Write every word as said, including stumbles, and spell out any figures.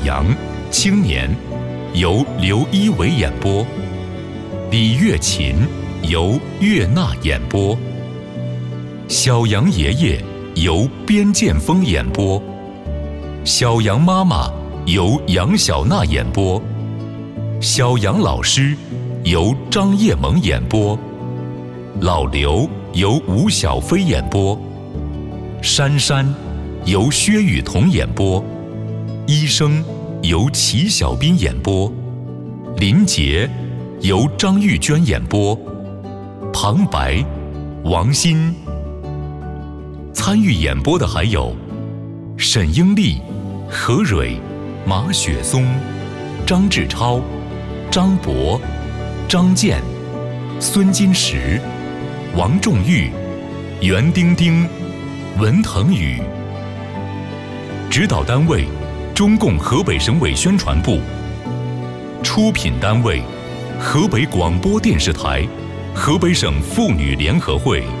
阳青年由刘一伟演播，李月琴由岳娜演播，小杨爷爷由边剑锋演播，小杨妈妈由杨小娜演播，小杨老师由张叶萌演播，老刘由吴小飞演播，珊珊由薛雨桐演播，医生由齐小斌演播，林杰由张玉娟演播，旁白王鑫。参与演播的还有沈英丽、何蕊、马雪松、张志超、张博、张健、孙金石、王仲玉、袁丁丁、文腾宇。指导单位中共河北省委宣传部。出品单位河北广播电视台、河北省妇女联合会。